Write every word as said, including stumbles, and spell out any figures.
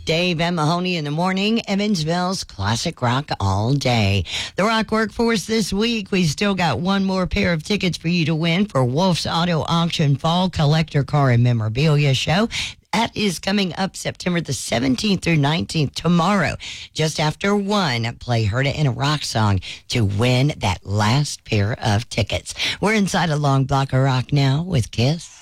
Dave and Mahoney in the morning, Evansville's classic rock all day. The rock workforce this week, we still got one more pair of tickets for you to win for Wolf's Auto Auction Fall Collector Car and Memorabilia Show. That is coming up September the seventeenth through nineteenth, tomorrow, just after one. Play Heard It in a Rock Song to win that last pair of tickets. We're inside a long block of rock now with Kiss.